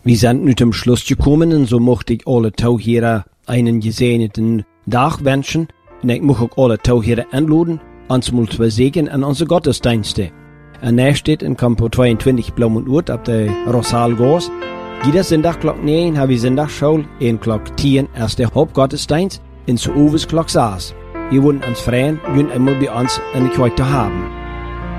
Wir sind nu zum Schluss gekommen und so möchte ich alle Taucherer einen gesegneten Tag wünschen. Und ich möchte auch alle Taucherer einladen, uns mal zu sehen an unsere Gottesdienste. Und er steht in Campo 22 Blaumunduert ab der Rossalgasse. Jeder Sonntag Glock 9 haben wir Sonntagsschule, in Glock 10 erst der Hauptgottesdienst, in zu Uwes Glock 6. Wir wollen uns freuen, ihn einmal bei uns in der Kirche haben.